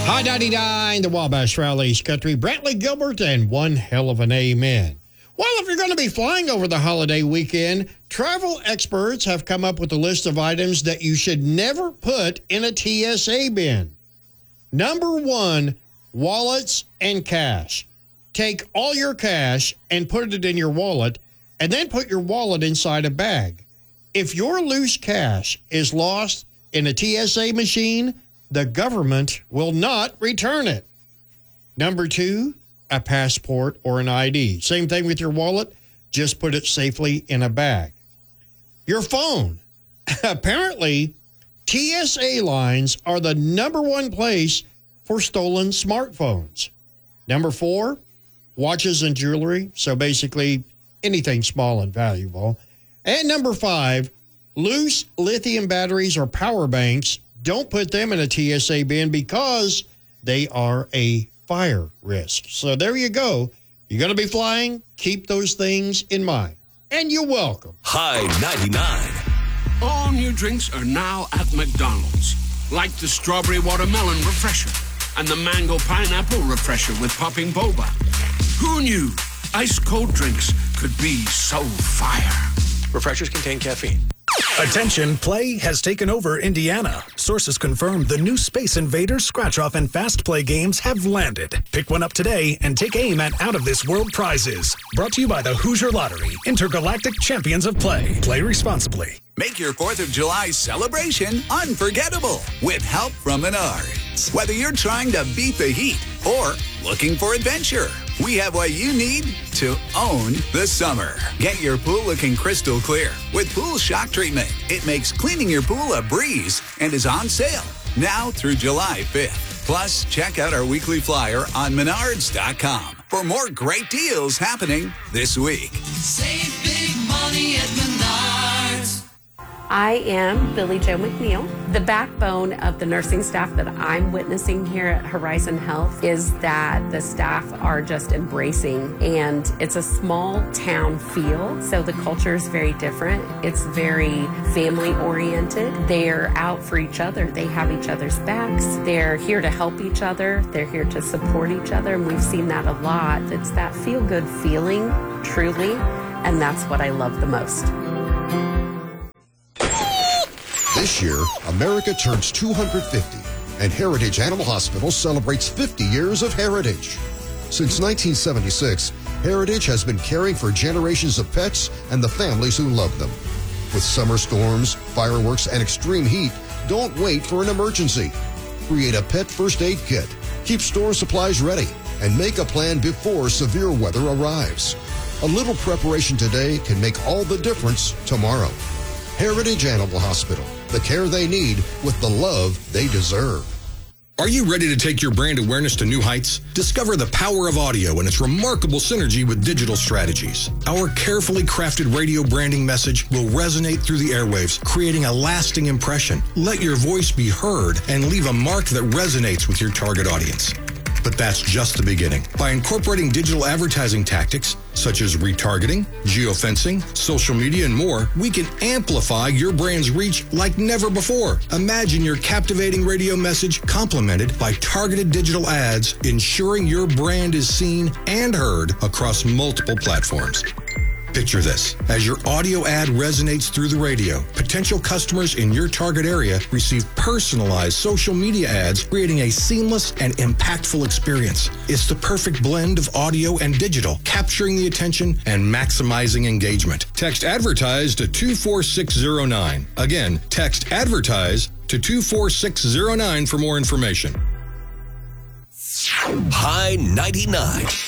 High 99, the Wabash Rallies Country, Brantley Gilbert, and one hell of an amen. Well, if you're going to be flying over the holiday weekend, travel experts have come up with a list of items that you should never put in a TSA bin. Number 1, wallets and cash. Take all your cash and put it in your wallet, and then put your wallet inside a bag. If your loose cash is lost in a TSA machine, the government will not return it. Number 2, a passport or an ID. Same thing with your wallet, just put it safely in a bag. Your phone. Apparently, TSA lines are the number 1 place for stolen smartphones. Number 4, watches and jewelry. So basically, anything small and valuable. And number 5, loose lithium batteries or power banks. Don't put them in a TSA bin because they are a fire risk. So there you go. You're going to be flying. Keep those things in mind. And you're welcome. High 99. All new drinks are now at McDonald's. Like the strawberry watermelon refresher and the mango pineapple refresher with popping boba. Who knew ice cold drinks could be so fire? Refreshers contain caffeine. Attention, play has taken over Indiana. Sources confirm the new Space Invaders, Scratch-Off, and Fast Play games have landed. Pick one up today and take aim at out-of-this-world prizes. Brought to you by the Hoosier Lottery, Intergalactic Champions of Play. Play responsibly. Make your 4th of July celebration unforgettable with help from Menards. Whether you're trying to beat the heat or looking for adventure, we have what you need to own the summer. Get your pool looking crystal clear with Pool Shock Treatment. It makes cleaning your pool a breeze and is on sale now through July 5th. Plus, check out our weekly flyer on Menards.com for more great deals happening this week. Save big money at Menards. I am Billie Jo McNeil. The backbone of the nursing staff that I'm witnessing here at Horizon Health is that the staff are just embracing, and it's a small town feel, so the culture is very different. It's very family oriented. They're out for each other. They have each other's backs. They're here to help each other. They're here to support each other, and we've seen that a lot. It's that feel-good feeling, truly, and that's what I love the most. This year, America turns 250, and Heritage Animal Hospital celebrates 50 years of heritage. Since 1976, Heritage has been caring for generations of pets and the families who love them. With summer storms, fireworks, and extreme heat, don't wait for an emergency. Create a pet first aid kit, keep store supplies ready, and make a plan before severe weather arrives. A little preparation today can make all the difference tomorrow. Heritage Animal Hospital, the care they need with the love they deserve. Are you ready to take your brand awareness to new heights? Discover the power of audio and its remarkable synergy with digital strategies. Our carefully crafted radio branding message will resonate through the airwaves, creating a lasting impression. Let your voice be heard and leave a mark that resonates with your target audience. But that's just the beginning. By incorporating digital advertising tactics, such as retargeting, geofencing, social media, and more, we can amplify your brand's reach like never before. Imagine your captivating radio message complemented by targeted digital ads, ensuring your brand is seen and heard across multiple platforms. Picture this. As your audio ad resonates through the radio, potential customers in your target area receive personalized social media ads, creating a seamless and impactful experience. It's the perfect blend of audio and digital, capturing the attention and maximizing engagement. Text ADVERTISE to 24609. Again, text ADVERTISE to 24609 for more information. High 99.